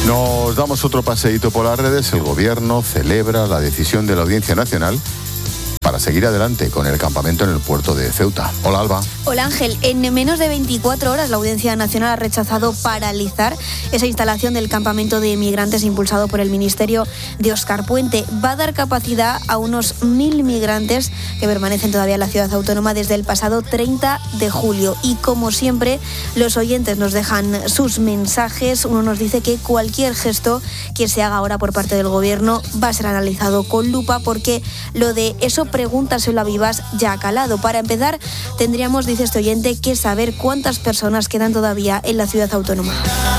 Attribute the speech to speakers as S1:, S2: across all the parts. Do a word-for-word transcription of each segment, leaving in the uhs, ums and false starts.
S1: Nos damos otro paseíto por las redes. El gobierno celebra la decisión de la Audiencia Nacional para seguir adelante con el campamento en el puerto de Ceuta. Hola, Alba.
S2: Hola, Ángel. En menos de veinticuatro horas la Audiencia Nacional ha rechazado paralizar esa instalación del campamento de migrantes impulsado por el Ministerio de Óscar Puente. Va a dar capacidad a unos mil migrantes que permanecen todavía en la ciudad autónoma desde el pasado treinta de julio. Y como siempre, los oyentes nos dejan sus mensajes. Uno nos dice que cualquier gesto que se haga ahora por parte del gobierno va a ser analizado con lupa, porque lo de eso pregúntaselo a Vivas ya ha calado. Para empezar, tendríamos, dice este oyente, que saber cuántas personas quedan todavía en la ciudad autónoma.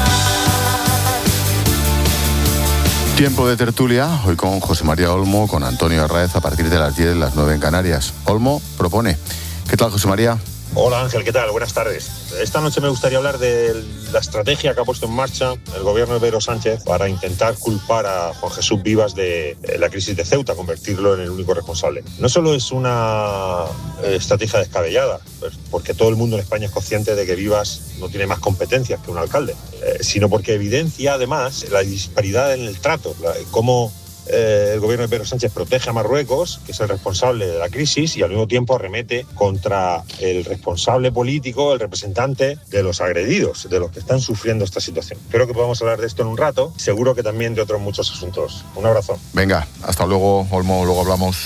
S1: Tiempo de tertulia, hoy con José María Olmo, con Antonio Arraez, a partir de las diez, las nueve en Canarias. Olmo propone. ¿Qué tal, José María?
S3: Hola, Ángel, ¿qué tal? Buenas tardes. Esta noche me gustaría hablar de la estrategia que ha puesto en marcha el gobierno de Pedro Sánchez para intentar culpar a Juan Jesús Vivas de la crisis de Ceuta, convertirlo en el único responsable. No solo es una estrategia descabellada, porque todo el mundo en España es consciente de que Vivas no tiene más competencias que un alcalde, eh, sino porque evidencia además la disparidad en el trato, la, cómo Eh, el gobierno de Pedro Sánchez protege a Marruecos, que es el responsable de la crisis, y al mismo tiempo arremete contra el responsable político, el representante de los agredidos, de los que están sufriendo esta situación. Creo que podemos hablar de esto en un rato, seguro que también de otros muchos asuntos. Un abrazo.
S1: Venga, hasta luego, Olmo, luego hablamos.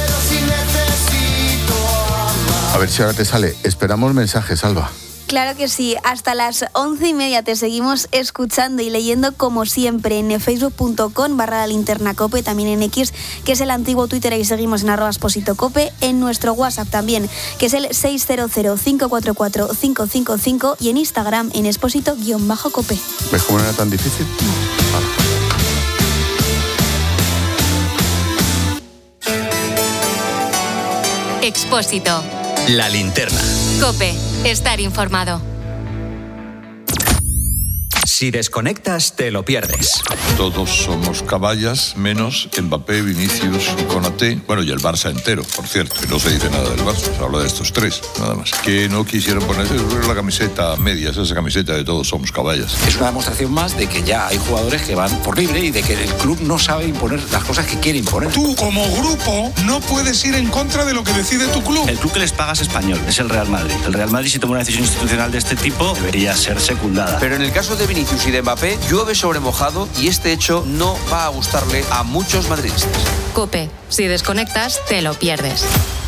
S1: A ver si ahora te sale. Esperamos mensajes, Alba.
S2: Claro que sí, hasta las once y media te seguimos escuchando y leyendo como siempre en facebook punto com barra la linterna cope, también en X, que es el antiguo Twitter, y seguimos en arroba exposito cope, en nuestro WhatsApp también, que es el seis cero cero, cinco cuatro cuatro, cinco cinco cinco, y en Instagram en exposito-cope.
S1: ¿Ves cómo no era tan difícil?
S4: Expósito.
S5: La linterna.
S4: Cope. Estar informado.
S5: Si desconectas, te lo pierdes.
S6: Todos somos caballas, menos Mbappé, Vinicius y Konaté. Bueno, y el Barça entero, por cierto. Que no se dice nada del Barça, se habla de estos tres, nada más. Que no quisieron ponerse la camiseta a medias, esa camiseta de todos somos caballas.
S7: Es una demostración más de que ya hay jugadores que van por libre y de que el club no sabe imponer las cosas que quiere imponer.
S8: Tú, como grupo, no puedes ir en contra de lo que decide tu club.
S9: El club que les paga es español, es el Real Madrid. El Real Madrid, si toma una decisión institucional de este tipo, debería ser secundada.
S10: Pero en el caso de Vinicius y de Mbappé, llueve sobre mojado y este hecho no va a gustarle a muchos madridistas.
S4: Cope. Si desconectas, te lo pierdes.